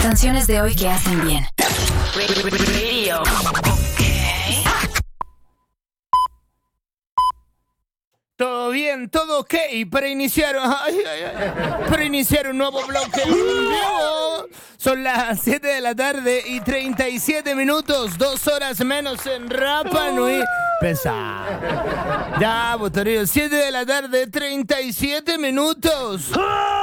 Canciones de hoy que hacen bien. Radio. Todo bien, todo ok para iniciar, para iniciar un nuevo bloque. Son las 7 de la tarde y 37 minutos, 2 horas menos en Rapa Nui. Pesa. Ya, botorillo, 7 de la tarde, 37 minutos.